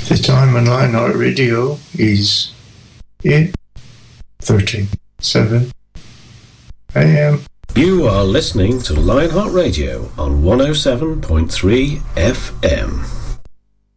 The time on Lionheart Radio is 8:37 a.m. You are listening to Lionheart Radio on 107.3 FM.